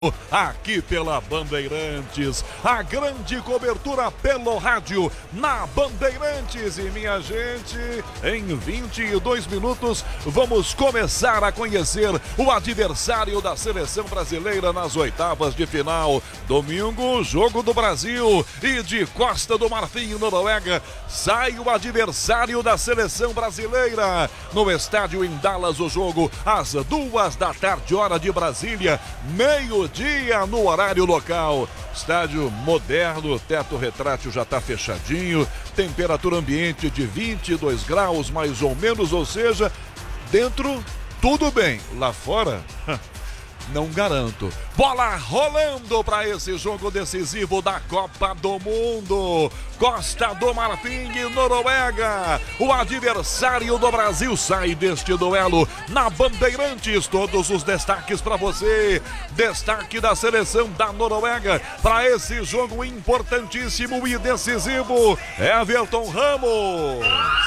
Aqui pela Bandeirantes, a grande cobertura pelo rádio na Bandeirantes. E minha gente, em 22 minutos vamos começar a conhecer o adversário da seleção brasileira nas oitavas de final. Domingo, jogo do Brasil e de Costa do Marfim, Noruega, sai o adversário da seleção brasileira. No estádio em Dallas, o jogo às 14h, hora de Brasília, meio-dia no horário local. Estádio moderno, teto retrátil já está fechadinho, temperatura ambiente de 22 graus mais ou menos, ou seja, dentro tudo bem, lá fora não garanto. Bola rolando para esse jogo decisivo da Copa do Mundo. Costa do Marfim e Noruega. O adversário do Brasil sai deste duelo na Bandeirantes. Todos os destaques para você. Destaque da seleção da Noruega para esse jogo importantíssimo e decisivo. Everton Ramos.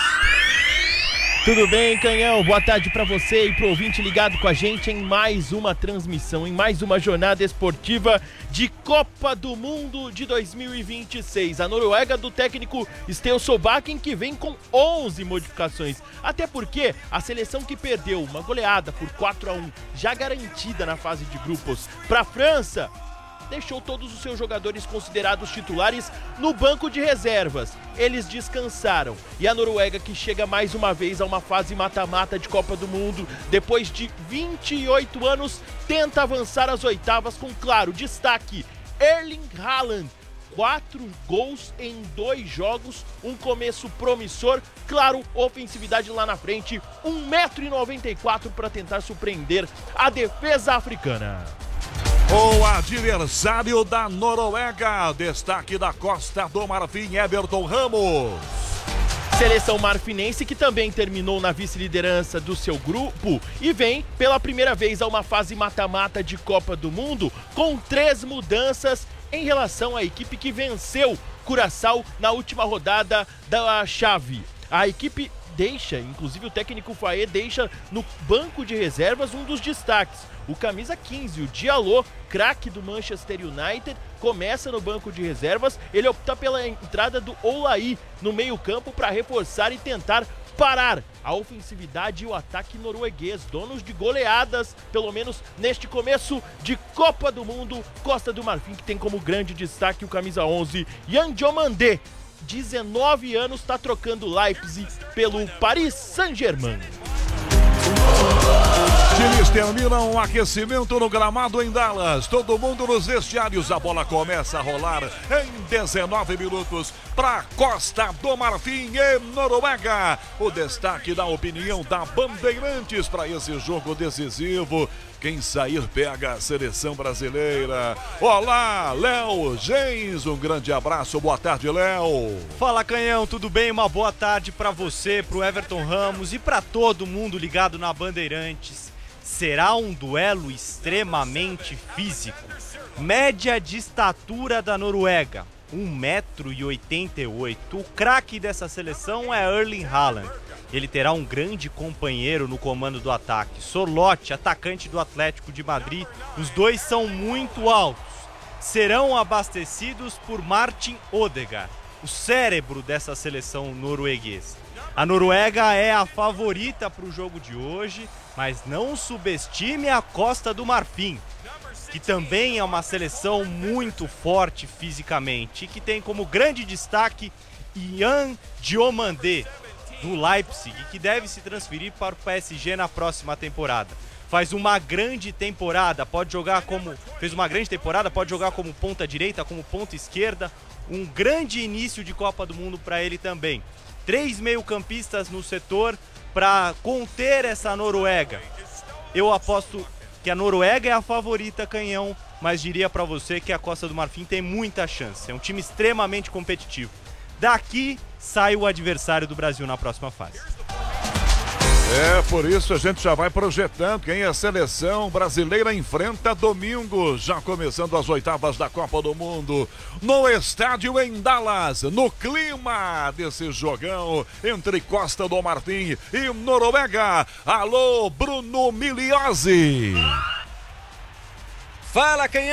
Tudo bem, Canhão? Boa tarde para você e pro ouvinte ligado com a gente em mais uma transmissão, em mais uma jornada esportiva de Copa do Mundo de 2026. A Noruega do técnico Sten Solbakken, que vem com 11 modificações. Até porque a seleção que perdeu uma goleada por 4-1, já garantida na fase de grupos, para a França, deixou todos os seus jogadores considerados titulares no banco de reservas. Eles descansaram. E a Noruega, que chega mais uma vez a uma fase mata-mata de Copa do Mundo, depois de 28 anos, tenta avançar às oitavas com, claro, destaque: Erling Haaland. 4 gols em 2 jogos, um começo promissor, claro, ofensividade lá na frente, 1,94 m para tentar surpreender a defesa africana. O adversário da Noruega, destaque da Costa do Marfim, Everton Ramos. Seleção marfinense que também terminou na vice-liderança do seu grupo e vem pela primeira vez a uma fase mata-mata de Copa do Mundo com 3 mudanças em relação à equipe que venceu Curaçao na última rodada da chave. A equipe deixa, inclusive o técnico Faé deixa no banco de reservas um dos destaques. O camisa 15, o Diallo, craque do Manchester United, começa no banco de reservas. Ele opta pela entrada do Olaí no meio-campo para reforçar e tentar parar a ofensividade e o ataque norueguês, donos de goleadas, pelo menos neste começo de Copa do Mundo. Costa do Marfim, que tem como grande destaque o camisa 11, Yan Diomandé, 19 anos, está trocando Leipzig pelo Paris Saint-Germain. Times terminam o aquecimento no gramado em Dallas. Todo mundo nos vestiários. A bola começa a rolar em 19 minutos para Costa do Marfim e Noruega. O destaque da opinião da Bandeirantes para esse jogo decisivo. Quem sair pega a seleção brasileira. Olá, Léo Gens, um grande abraço, boa tarde, Léo. Fala, Canhão, tudo bem? Uma boa tarde para você, pro Everton Ramos e para todo mundo ligado na Bandeirantes. Será um duelo extremamente físico. Média de estatura da Noruega, 1,88 m. O craque dessa seleção é Erling Haaland. Ele terá um grande companheiro no comando do ataque, Sorloth, atacante do Atlético de Madrid. Os dois são muito altos. Serão abastecidos por Martin Odegaard, o cérebro dessa seleção norueguesa. A Noruega é a favorita para o jogo de hoje, mas não subestime a Costa do Marfim, que também é uma seleção muito forte fisicamente e que tem como grande destaque Yan Diomandé, do Leipzig, que deve se transferir para o PSG na próxima temporada. Fez uma grande temporada, pode jogar como ponta direita, como ponta esquerda. Um grande início de Copa do Mundo para ele também. 3 meio-campistas no setor para conter essa Noruega. Eu aposto que a Noruega é a favorita, Canhão, mas diria para você que a Costa do Marfim tem muita chance. É um time extremamente competitivo. Daqui sai o adversário do Brasil na próxima fase. É, por isso a gente já vai projetando quem a seleção brasileira enfrenta domingo, já começando as oitavas da Copa do Mundo, no estádio em Dallas, no clima desse jogão entre Costa do Marfim e Noruega. Alô, Bruno Migliozzi. Fala, quem